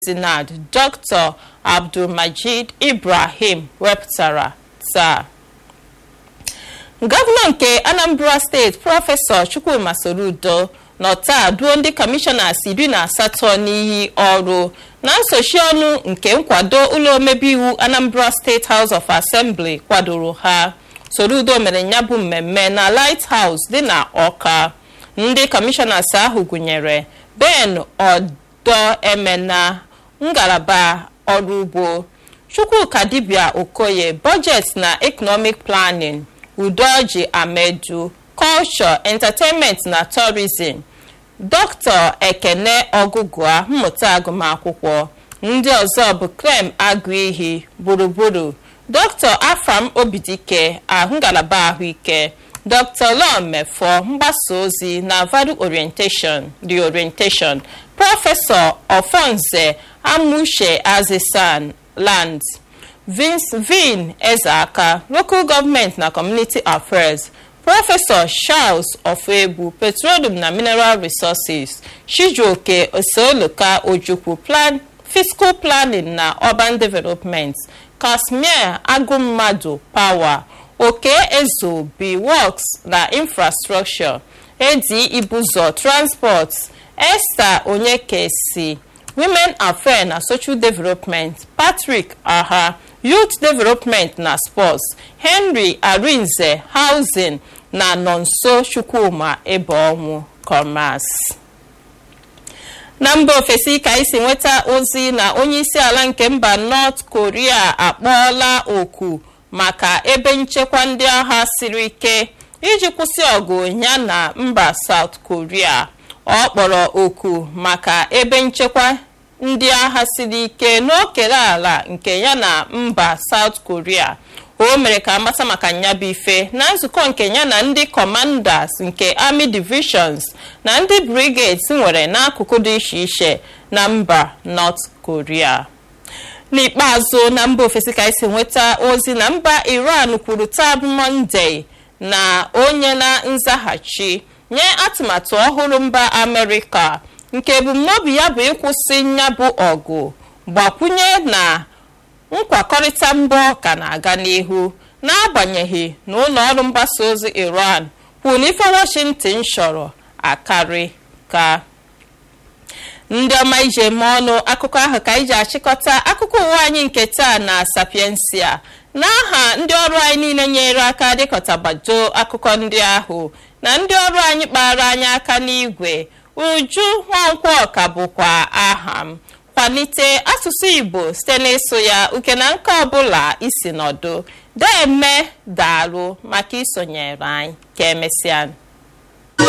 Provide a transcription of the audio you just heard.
Zinad Dr. Abdulmajid Ibrahim wepụtara taa. Gọvanọ nke Anambra Steeti Prọfesọ Chukwuma Soludo nọ taa duo ndị kọmishọnas 18 n'iyi ọrụ na nsochi ọnụ nke nkwado ụlọ omebe iwu Anambra State House of Assembly kwadoro ha. Soludo mere ya bụ mmemme na Lighthouse dị na Ọka. Ndị kọmishọnas ahụ gụnyere Ben Odoemena ngalaba ọrụ ugbo, Chukwuka Dibia Okoye budget na economic planning, Udoji Amedu culture, entertainment na tourism, Dr. Ekene Ogugua mmụta agụmakwụkwọ. Ndị ọzọ bụ Clem Agụihi gburugburu, Dr. Afam Obidike ahụ ngalaba ahụike, Dr. Lon Mefo mgbasa ozi na value orientation, Prọfesọ Ofonze Amushe Azisan Land, Vince Vin Ezeaka Local Government na Community Affairs, Prọfesọ Charles Ofebu Petroleum na Mineral Resources, Chijioke Osoluka Ojukwu Fiscal Planning na Urban Development, Kasmir Agụmmadụ Power, Oke Ezobi Works na Infrastructure, Edi Ibuzo Transport, Esther Onyekesi Women Affairs na Social Development, Patrick Aha Youth Development na Sports, Henry Arinze Housing na Nonso Chukwuma Ebeonwu Commerce. Na mba ofesi ka isi nweta ozi na onye isi ala nke mba North Korea akpọọla oku maka ebe nchekwa ndị agha siri ike iji kwụsị ọgụ ya na mba South Korea. Ọ kpọrọ oku maka ebe nchekwa ndị agha siri ike n'okere ala nke ya na mba South Korea. O mere ka amata maka nyabụ ife na nzukọ nke ya na ndị commanders nke army divisions na ndị brigades nwere n'akụkụ dị iche iche na mba North Korea. N'ikpeazụ, na mba ofesi ka isi nweta ozi na mba Iran kwuru taa bụ Monday na onye na nzaghachi nye atụmatụ ọhụrụ mba Amerịka nke ebumnobi ya bụ ịkwụsị nyabụ ọgụ, gbakwunye na nkwakọrịta mbọ ka na-aga n'ihu n'agbanyeghị na ụlọ ọrụ mgbasa ozi Iran kwuru na ife Washington chọrọ akarị ka. Ndị ọma ije eme ọnụ akụkọ ahụ ka iji achịkọta akụkọ ụwa anyị nke taa na Sapiensia. N'aha ndị ọrụ anyị niile nyere aka dịkọtabado akụkọ ndị ahụ na ndị ọrụ anyị kpara anyị aka n'igwe, Uju Nwankwo ka bụkwa aha m. Kwalite asụsụ Igbo site n'ịsụ ya uke na nke ọbụla isi nọdụ. Deme daalụ maka isonyere anyị. Ka emesịa.